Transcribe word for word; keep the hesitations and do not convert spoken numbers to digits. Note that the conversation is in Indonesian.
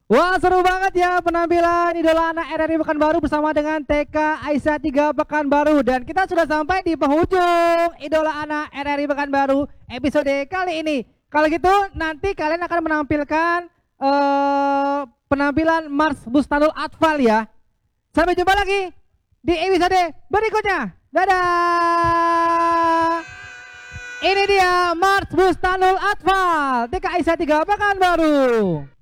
Wah, seru banget ya penampilan idola anak R R I Pekanbaru bersama dengan T K Aisyah tiga Pekanbaru. Dan kita sudah sampai di penghujung idola anak R R I Pekanbaru episode kali ini. Kalau gitu nanti kalian akan menampilkan uh, penampilan Mars Bustanul Atfal ya. Sampai jumpa lagi di episode berikutnya. Dadah. Ini dia Mars Bustanul Atfal T K Aisyah tiga Pekanbaru.